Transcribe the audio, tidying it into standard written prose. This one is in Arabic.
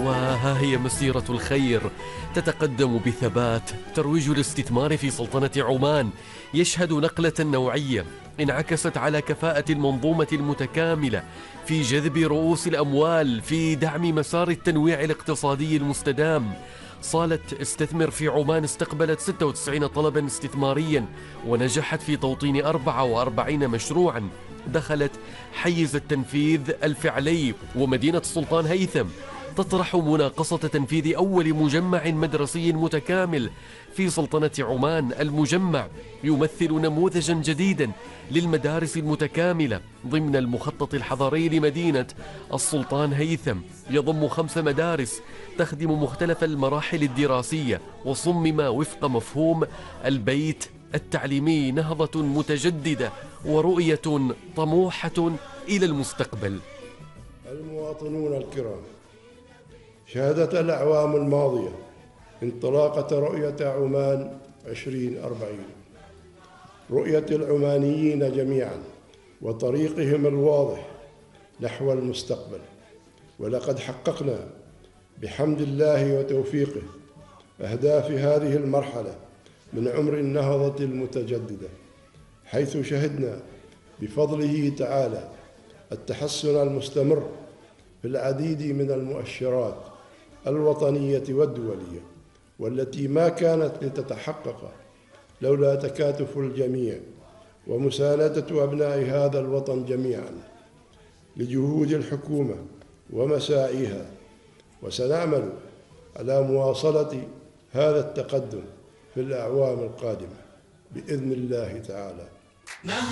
وها هي مسيرة الخير تتقدم بثبات، ترويج الاستثمار في سلطنة عمان يشهد نقلة نوعية انعكست على كفاءة المنظومة المتكاملة في جذب رؤوس الأموال، في دعم مسار التنويع الاقتصادي المستدام. صالة استثمر في عمان استقبلت 96 طلبا استثماريا ونجحت في توطين 44 مشروعا دخلت حيز التنفيذ الفعلي. ومدينة السلطان هيثم تطرح مناقصة تنفيذ أول مجمع مدرسي متكامل في سلطنة عمان. المجمع يمثل نموذجا جديدا للمدارس المتكاملة ضمن المخطط الحضري لمدينة السلطان هيثم، يضم 5 مدارس تخدم مختلف المراحل الدراسية، وصمم وفق مفهوم البيت التعليمي، نهضة متجددة ورؤية طموحة إلى المستقبل. المواطنون الكرام، شهدت الأعوام الماضية انطلاقة رؤية عمان 2040، رؤية العمانيين جميعا وطريقهم الواضح نحو المستقبل. ولقد حققنا بحمد الله وتوفيقه أهداف هذه المرحلة من عمر النهضة المتجددة، حيث شهدنا بفضله تعالى التحسن المستمر في العديد من المؤشرات الوطنية والدولية، والتي ما كانت لتتحقق لولا تكاتف الجميع ومساندة أبناء هذا الوطن جميعا لجهود الحكومة ومساعيها. وسنعمل على مواصلة هذا التقدم في الأعوام القادمة بإذن الله تعالى.